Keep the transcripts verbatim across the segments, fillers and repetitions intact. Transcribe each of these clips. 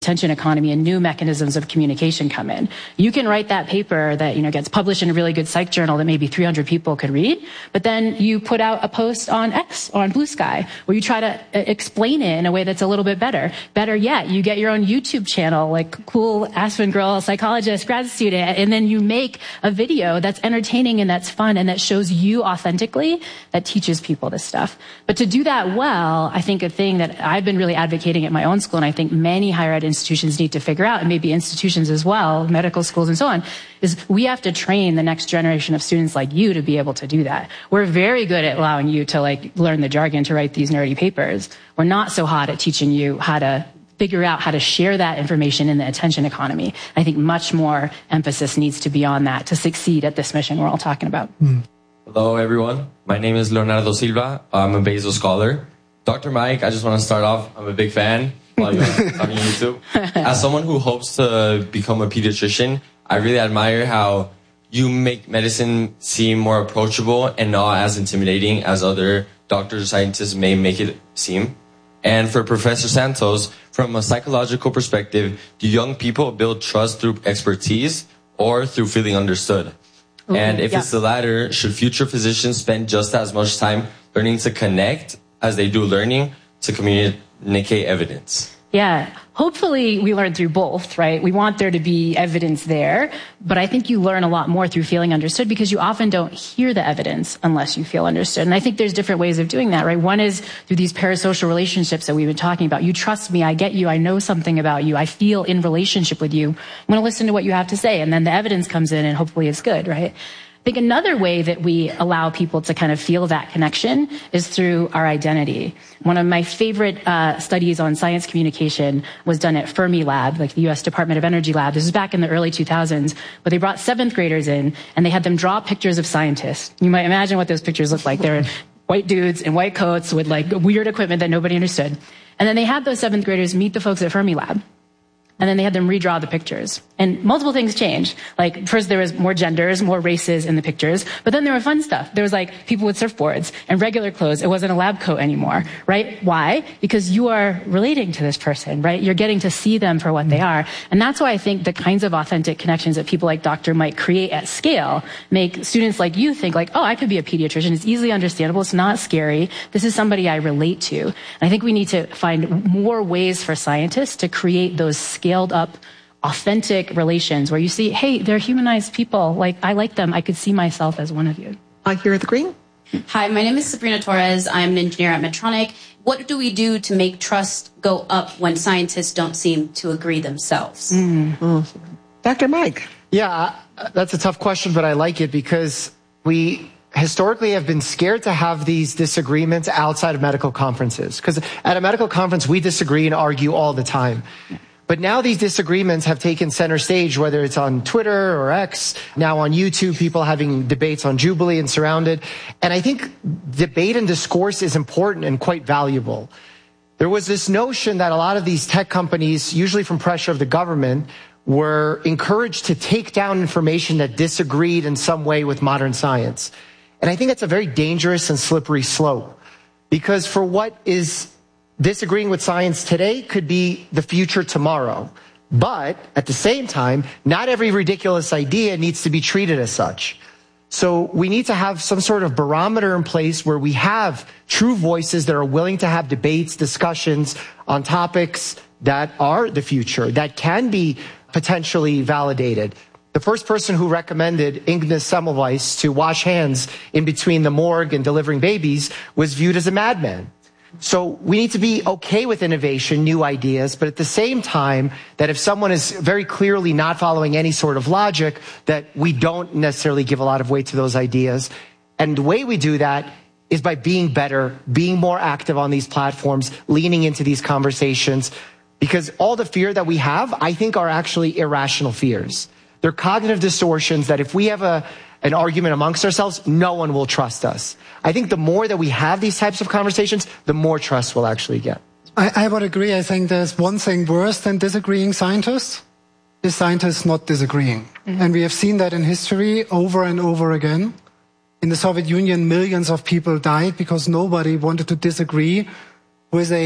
attention economy and new mechanisms of communication come in. You can write that paper that, you know, gets published in a really good psych journal that maybe three hundred people could read, but then you put out a post on X or on Blue Sky where you try to explain it in a way that's a little bit better. Better yet, you get your own YouTube channel, like cool Aspen girl, psychologist, grad student, and then you make a video that's entertaining and that's fun and that shows you authentically, that teaches people this stuff. But to do that well, I think a thing that I've been really advocating at my own school, and I think many higher ed institutions need to figure out, and maybe institutions as well, medical schools and so on, is we have to train the next generation of students like you to be able to do that. We're very good at allowing you to like learn the jargon to write these nerdy papers. We're not so hot at teaching you how to figure out how to share that information in the attention economy. I think much more emphasis needs to be on that to succeed at this mission we're all talking about. Mm. Hello, everyone. My name is Leonardo Silva. I'm a Basel scholar. Doctor Mike, I just want to start off. I'm a big fan. On YouTube. As someone who hopes to become a pediatrician, I really admire how you make medicine seem more approachable and not as intimidating as other doctors or scientists may make it seem. And for Professor Santos, from a psychological perspective, do young people build trust through expertise or through feeling understood? Ooh, and if yeah. it's the latter, should future physicians spend just as much time learning to connect as they do learning to communicate evidence? Yeah, hopefully we learn through both, right? We want there to be evidence there, but I think you learn a lot more through feeling understood because you often don't hear the evidence unless you feel understood. And I think there's different ways of doing that, right? One is through these parasocial relationships that we've been talking about. You trust me, I get you, I know something about you, I feel in relationship with you. I'm going to listen to what you have to say, and then the evidence comes in and hopefully it's good, right? I think another way that we allow people to kind of feel that connection is through our identity. One of my favorite uh, studies on science communication was done at Fermilab, like the U S Department of Energy lab. This was back in the early two thousands, but they brought seventh graders in and they had them draw pictures of scientists. You might imagine what those pictures look like. They're white dudes in white coats with like weird equipment that nobody understood. And then they had those seventh graders meet the folks at Fermilab. And then they had them redraw the pictures. And multiple things changed. Like, first there was more genders, more races in the pictures. But then there were fun stuff. There was like people with surfboards and regular clothes. It wasn't a lab coat anymore, right? Why? Because you are relating to this person, right? You're getting to see them for what they are. And that's why I think the kinds of authentic connections that people like Doctor Mike create at scale make students like you think like, oh, I could be a pediatrician. It's easily understandable. It's not scary. This is somebody I relate to. And I think we need to find more ways for scientists to create those scale scaled up, authentic relations where you see, hey, they're humanized people. Like, I like them. I could see myself as one of you. Uh, here at the green. Hi, my name is Sabrina Torres. I'm an engineer at Medtronic. What do we do to make trust go up when scientists don't seem to agree themselves? Mm. Mm. Doctor Mike. Yeah, that's a tough question, but I like it because we historically have been scared to have these disagreements outside of medical conferences. Because at a medical conference, we disagree and argue all the time. But now these disagreements have taken center stage, whether it's on Twitter or X, now on YouTube, people having debates on Jubilee and Surrounded. And I think debate and discourse is important and quite valuable. There was this notion that a lot of these tech companies, usually from pressure of the government, were encouraged to take down information that disagreed in some way with modern science. And I think that's a very dangerous and slippery slope. Because for what is disagreeing with science today could be the future tomorrow. But at the same time, not every ridiculous idea needs to be treated as such. So we need to have some sort of barometer in place where we have true voices that are willing to have debates, discussions on topics that are the future, that can be potentially validated. The first person who recommended Agnes Semmelweis to wash hands in between the morgue and delivering babies was viewed as a madman. So we need to be okay with innovation, new ideas, but at the same time, that if someone is very clearly not following any sort of logic, that we don't necessarily give a lot of weight to those ideas. And the way we do that is by being better, being more active on these platforms, leaning into these conversations, because all the fear that we have, I think, are actually irrational fears. They're cognitive distortions that if we have a an argument amongst ourselves, no one will trust us. I think the more that we have these types of conversations, the more trust we'll actually get. I, I would agree. I think there's one thing worse than disagreeing scientists, is scientists not disagreeing. Mm-hmm. And we have seen that in history over and over again. In the Soviet Union, millions of people died because nobody wanted to disagree with a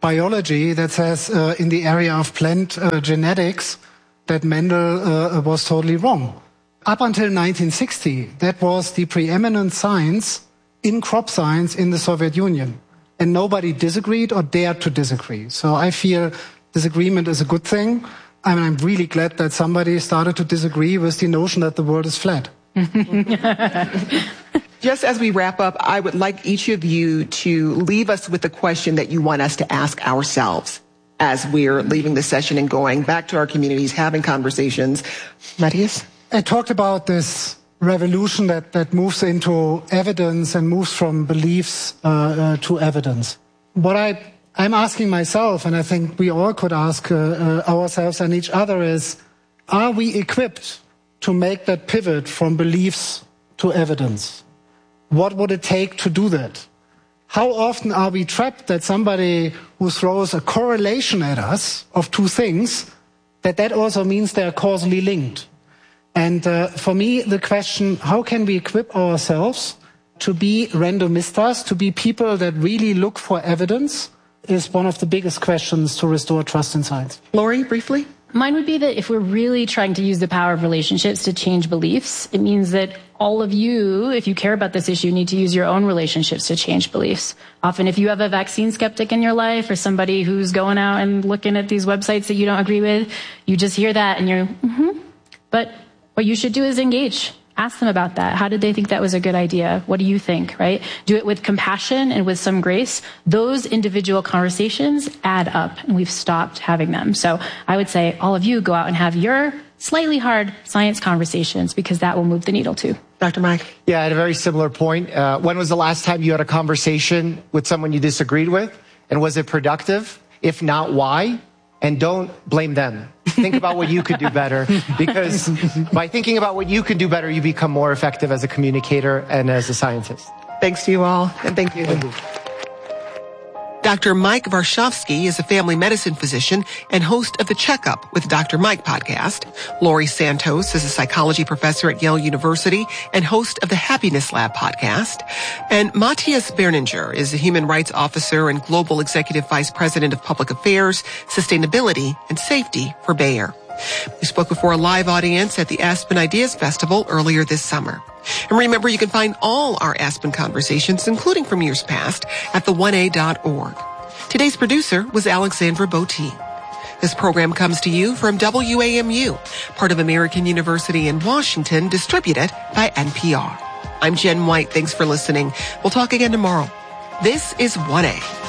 biology that says uh, in the area of plant uh, genetics that Mendel uh, was totally wrong. Up until nineteen sixty, that was the preeminent science in crop science in the Soviet Union. And nobody disagreed or dared to disagree. So I feel disagreement is a good thing. I mean, I'm really glad that somebody started to disagree with the notion that the world is flat. Just as we wrap up, I would like each of you to leave us with a question that you want us to ask ourselves as we're leaving the session and going back to our communities, having conversations. Matthias? I talked about this revolution that, that moves into evidence and moves from beliefs uh, uh, to evidence. What I, I'm asking myself, and I think we all could ask uh, uh, ourselves and each other, is, are we equipped to make that pivot from beliefs to evidence? What would it take to do that? How often are we trapped that somebody who throws a correlation at us of two things, that that also means they are causally linked? And uh, for me, the question, how can we equip ourselves to be randomistas, to be people that really look for evidence, is one of the biggest questions to restore trust in science. Lori, briefly? Mine would be that if we're really trying to use the power of relationships to change beliefs, it means that all of you, if you care about this issue, need to use your own relationships to change beliefs. Often if you have a vaccine skeptic in your life or somebody who's going out and looking at these websites that you don't agree with, you just hear that and you're, mm-hmm. But what you should do is engage. Ask them about that. How did they think that was a good idea? What do you think, right? Do it with compassion and with some grace. Those individual conversations add up, and we've stopped having them. So I would say all of you go out and have your slightly hard science conversations, because that will move the needle too. Doctor Mike? Yeah, I had a very similar point. Uh, when was the last time you had a conversation with someone you disagreed with? And was it productive? If not, why? And don't blame them. Think about what you could do better, because by thinking about what you can do better, you become more effective as a communicator and as a scientist. Thanks to you all, and thank you. Thank you. Doctor Mike Varshavsky is a family medicine physician and host of the Checkup with Doctor Mike podcast. Lori Santos is a psychology professor at Yale University and host of the Happiness Lab podcast. And Matthias Berninger is a human rights officer and global executive vice president of public affairs, sustainability, and safety for Bayer. We spoke before a live audience at the Aspen Ideas Festival earlier this summer. And remember, you can find all our Aspen conversations, including from years past, at the one a dot org. Today's producer was Alexandra Botti. This program comes to you from W A M U, part of American University in Washington, distributed by N P R. I'm Jen White. Thanks for listening. We'll talk again tomorrow. This is one A.